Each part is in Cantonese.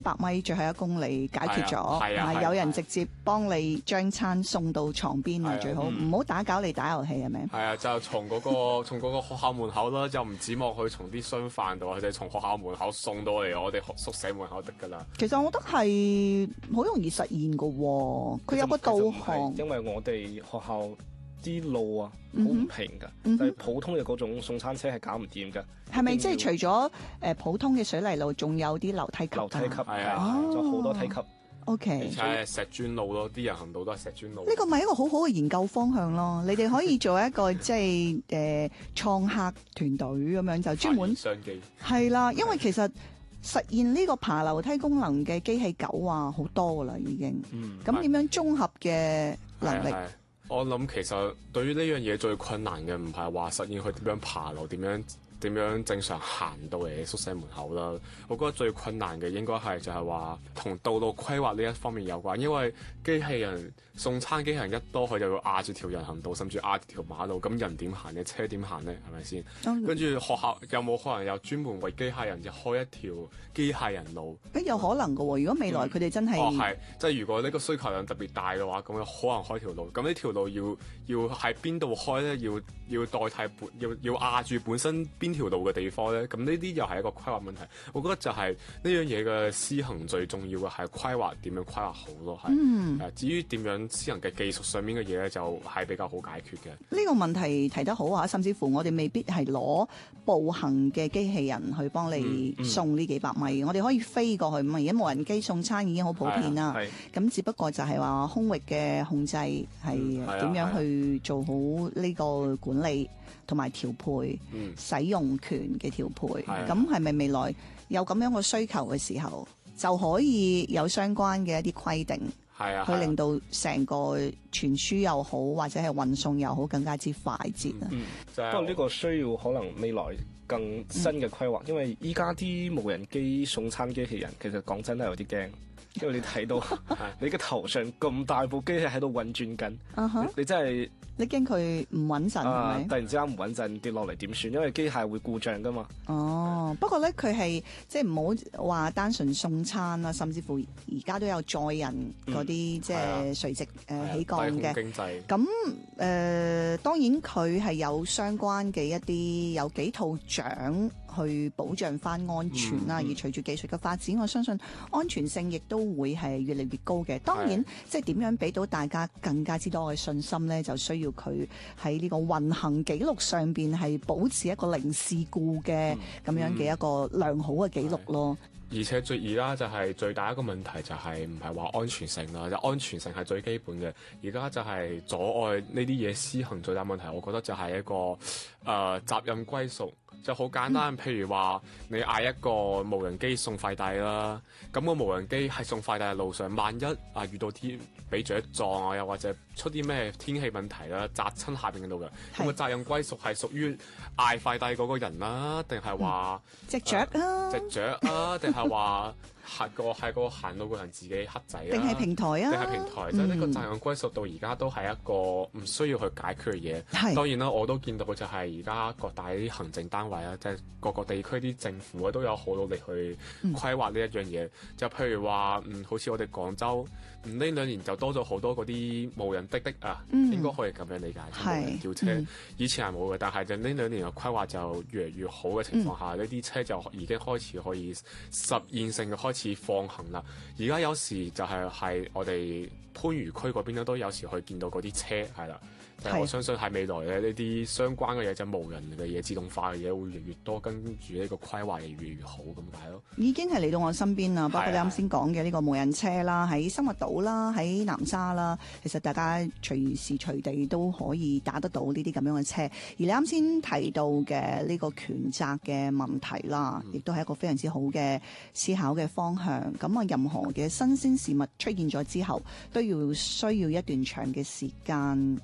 100米最後1公里解決咗，有人直接幫你將餐送到床邊啊，最好唔好打攪你打遊戲係咪？ 係啊，就從嗰個學校門口啦，就唔指望佢從啲商販度，或者從學校門口送到嚟我哋宿舍門口得㗎啦。 其實我覺得係好容易實現㗎喎，佢有個導航。 因為我哋學校啲路啊好唔平㗎，但係普通嘅嗰種送餐車係搞唔掂㗎。 係咪即係除咗普通嘅水泥路，仲有啲樓梯級？ 樓梯級係啊， 仲有好多梯級。 OK， 而且係石磚路咯，啲人行道都係石磚路。 呢個咪一個好好嘅研究方向咯。你哋可以做一個即係創客團隊咁樣，就專門商機。 係啦，因為其實實現呢個爬樓梯功能嘅機器狗啊，好多啦已經。咁點樣綜合嘅能力？ 我諗其實對於呢樣嘢最困難嘅唔係話實現佢點樣爬樓，點樣正常行到嚟宿舍門口啦。我覺得最困難嘅應該係就係話同道路規劃呢一方面有關，因為機器人送餐機器人一多，佢就要壓住條人行道，甚至壓住條馬路，咁人點行呢？車點行呢？係咪先？跟住學校有冇可能有專門為機械人就開一條機械人路？ 有可能㗎喎，如果未來佢哋真係係即係如果呢個需求量特別大嘅話，咁有可能開條路。咁呢條路要喺邊度開呢？要代替要壓住本身邊條路嘅地方咧，咁呢啲又係一個規劃問題。我覺得就係呢樣嘢嘅施行最重要嘅係規劃點樣規劃好咯。至於點樣施行嘅技術上面嘅嘢咧，就係比較好解決嘅。 呢個問題提得好啊，甚至乎我哋未必係攞步行嘅機器人去幫你送呢幾百米，我哋可以飛過去。而家無人機送餐已經好普遍啦，咁只不過就係話空域嘅控制係點樣去做好呢個管理同埋調配，使用權嘅調配，咁係咪未來有咁樣嘅需求嘅時候，就可以有相關嘅一啲規定，去令到成個傳輸又好，或者係運送又好，更加之快捷啊！ 不過呢個需要可能未來更新嘅規劃，因為依家啲無人機送餐機器人，其實講真係有啲驚。因為你睇到你嘅頭上咁大部機器喺度運轉緊，你真係你驚佢唔穩陣係咪？ 突然之間唔穩陣跌落嚟點算？因為機械會故障噶嘛。 不過咧佢係即係唔好話單純送餐啦，甚至乎而家都有載人嗰啲即係垂直起降嘅。 經濟咁當然佢係有相關嘅一啲有幾套獎去保障翻安全啦。而隨住技術嘅發展，我相信安全性亦都會係越嚟越高嘅。當然，即係點樣俾到大家更加之多嘅信心呢？就需要佢喺呢個運行記錄上邊係保持一個零事故嘅咁樣嘅一個良好嘅記錄咯。 而且而家就係最大一個問題就係唔係話安全性啦，就安全性係最基本嘅。而家就係阻礙呢啲嘢施行最大問題，我覺得就係一個責任歸屬。就好簡單，譬如話你嗌一個無人機送快遞啦，咁個無人機喺送快遞嘅路上，萬一遇到啲俾雀撞啊，又或者出啲咩天氣問題啦，砸親下邊嘅路嘅，咁個責任歸屬係屬於嗌快遞嗰個人啦，定係話隻雀啊？ 隻雀啊？定係話係個行路個人自己黑仔啊？ 定係平台啊？ 定係平台？即係呢個責任歸屬到而家都係一個唔需要去解決嘅嘢。當然啦，我都見到就係而家各大啲行政單位啊，即係各個地區啲政府啊，都有好努力去規劃呢一樣嘢。就譬如話，好似我哋廣州，呢2年就多咗好多嗰啲無人的啊，應該可以咁樣理解，無人吊車。以前係冇嘅，但係就呢2年嘅規劃就越嚟越好嘅情況下，呢啲車就已經開始可以實現性嘅開始放行啦。而家有時就係我哋番禺區嗰邊咧，都有時去見到嗰啲車係啦。但係我相信喺未來咧，呢啲相關嘅嘢，就無人嘅嘢、自動化嘅嘢會越嚟越多，跟住呢個規劃越嚟越好咁解咯。 已經係嚟到我身邊啦，包括你啱先講嘅呢個無人車啦，喺生物島啦，喺南沙啦，其實大家隨時隨地都可以打得到呢啲咁樣嘅車。而你啱先提到嘅呢個權責嘅問題啦，亦都係一個非常之好嘅思考嘅方向。咁啊，任何嘅新鮮事物出現咗之後，都需要一段長嘅時間摸索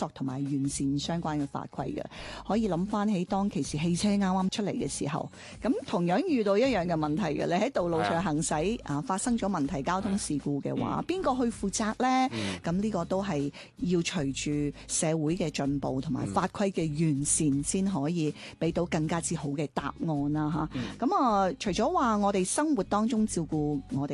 作同埋完善相關嘅法規嘅。可以諗翻起當其時汽車啱啱出嚟嘅時候，咁同樣遇到一樣嘅問題嘅，你喺道路上行駛發生咗問題交通事故嘅話，邊個去負責呢？咁呢個都係要隨住社會嘅進步同埋法規嘅完善先可以俾到更加之好嘅答案啦嚇。咁除咗話我哋生活當中照顧我哋